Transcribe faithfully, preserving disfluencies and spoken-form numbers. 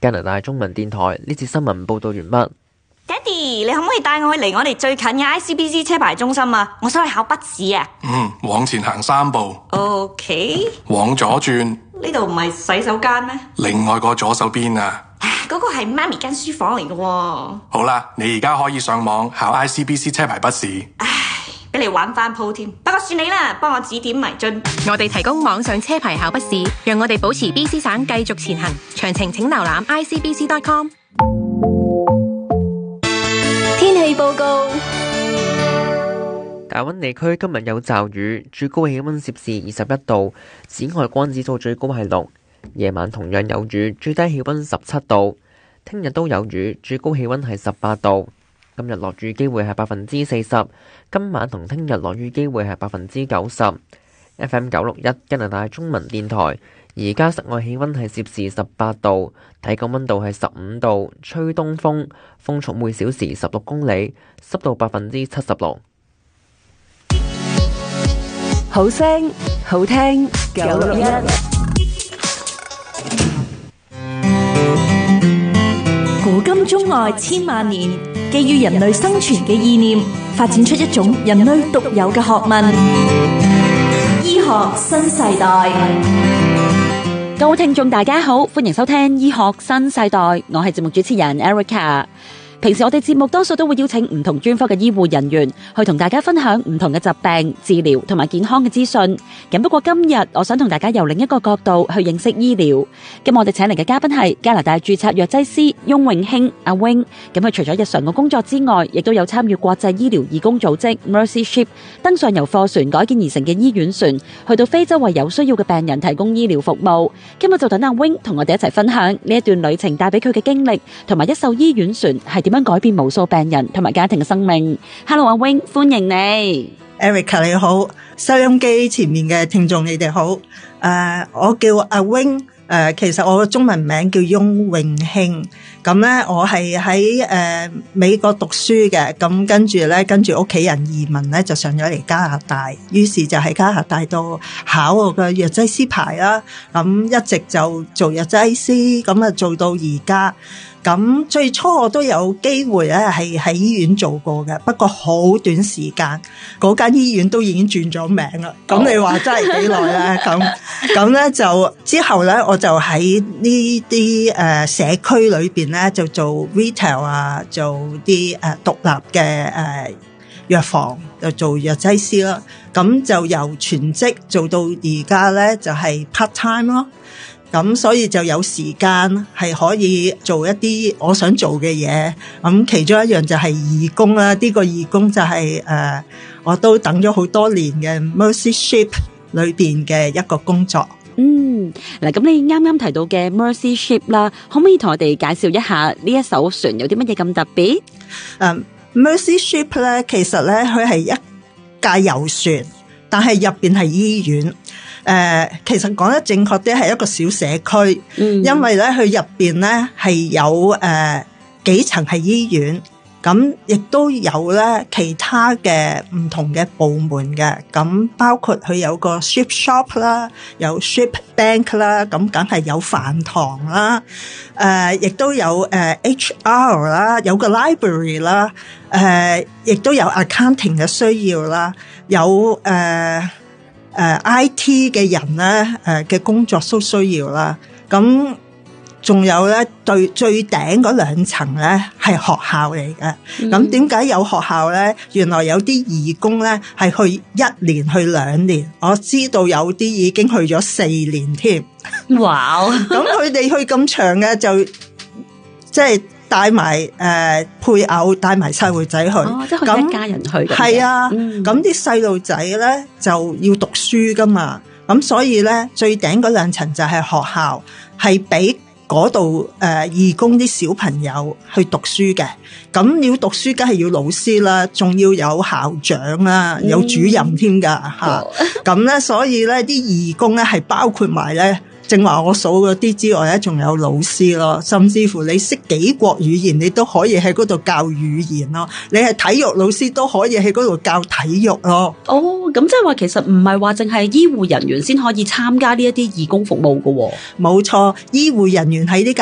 加拿大中文電台呢節新聞報道完畢。 爹哋，你可唔可以帶我去離我哋最近嘅 I C B C 車牌中心啊？我想去考筆試啊。 嗯，往前行三步。 OK。 往左轉。 呢度唔係洗手間咩？ 另外個左手邊啊。 嗰個係媽咪間書房嚟嘅喎。 好啦，你而家可以上網考 I C B C 車牌筆試。 唉，俾你玩翻鋪添。不過算你啦，幫我指點迷津。 我哋提供網上車牌考筆試，讓我哋保持 B C 省繼續前行。詳情請瀏覽 I C B C dot com。 天氣報告。 大溫地區今日有驟雨，最高氣溫攝氏二十一度，紫外光指數最高係六。夜晚同樣有雨，最低氣溫十七度。聽日都有雨，最高氣溫係十八度。今日落雨機會係百分之四十，今晚同聽日落雨機會係百分之九十。F M 九六一加拿大中文電台，而家室外氣溫係攝氏十八度，體感溫度係十五度，吹東風，風速每小時十六公里，濕度百分之七十六。 好聲好聽九六一。古今中外千萬年，基於人類生存嘅意念，發展出一種人類獨有嘅學問——醫學新世代。 各位聽眾大家好，歡迎收聽醫學新世代，我係節目主持人 Erica。平時我哋節目多數都會邀請唔同專科嘅醫護人員去同大家分享唔同嘅疾病、治療同埋健康嘅資訊。咁不過今日我想同大家由另一個角度去認識醫療。咁我哋請嚟嘅嘉賓係加拿大註冊藥劑師翁永興阿 Wing。咁佢除咗日常嘅工作之外，亦都有參與國際醫療義工組織 Mercy Ship 登上由貨船改建而成嘅醫院船，去到非洲為有需要嘅病人提供醫療服務。今日就等阿 Wing 同我哋一齊分享呢一段旅程帶俾佢嘅經歷，同埋一艘醫院船係點樣改變無數病人同埋家庭嘅生命。Hello， 阿 Wing， 歡迎你。 Erica 你好，收音機前面嘅聽眾你哋好。誒、uh, 我叫阿 Wing， 誒、uh, 其實我嘅中文名叫翁永興。咁咧我係喺誒美國讀書嘅，咁跟住咧跟住屋企人移民咧就上咗嚟加拿大，於是就喺加拿大度考我嘅藥劑師牌啦。咁一直就做藥劑師，咁啊做到而家。咁最初我都有機會咧係喺醫院做過嘅，不過好短時間，嗰間醫院都已經轉咗名啦。咁、oh. 你話真係幾耐咧？咁咁咧就之後咧我就喺呢啲誒社區裏邊咧就做 retail 啊，做啲誒獨立嘅誒藥房就做藥劑師啦。咁就由全職做到而家咧就係 part time 咯。咁所以就有時間係可以做一啲我想做嘅嘢，咁其中一樣就係義工啦。呢個義工就係誒我都等咗好多年嘅 Mercy Ship 裏邊嘅一個工作。 嗯，嗱，咁你啱啱提到嘅 Mercy Ship 啦，可唔可以同我哋介紹一下呢一艘船有啲乜嘢咁特別？ 誒 Mercy Ship 咧，其實咧佢係一架遊船，但係入邊係醫院。誒、呃，其實講得正確啲係一個小社區，嗯、因為咧佢入邊咧係有誒、呃、幾層係醫院，咁亦都有咧其他嘅唔同嘅部門嘅，咁包括佢有個 ship shop 啦，有 ship bank 啦，咁梗係有飯堂啦，誒、呃，亦都有誒、呃、H R 啦，有個 library 啦，誒、呃，亦都有 accounting 嘅需要啦，有誒。呃誒、uh, I T 嘅人咧，誒嘅工作都需要啦。咁仲有咧，對最頂嗰兩層咧係學校嚟嘅。咁點解有學校咧？原來有啲義工咧係去一年去兩年，我知道有啲已經去咗四年添。 哇！ 咁佢哋去咁長嘅就即係。帶埋誒、呃、配偶，帶埋細路仔去， 哦，即係一家人去。 係啊，咁啲細路仔咧就要讀書噶嘛，咁所以咧最頂嗰兩層就係學校，係俾嗰度誒義工啲小朋友去讀書嘅。咁要讀書，梗係要老師啦，仲要有校長啦，有主任添噶吓。咁咧，所以咧啲義工咧係包括埋咧。正話我數嗰啲之外咧，仲有老師咯，甚至乎你識幾國語言，你都可以喺嗰度教語言咯。你係體育老師都可以喺嗰度教體育咯。 哦，咁即係話其實唔係話淨係醫護人員先可以參加呢一啲義工服務噶喎。 冇錯，醫護人員喺呢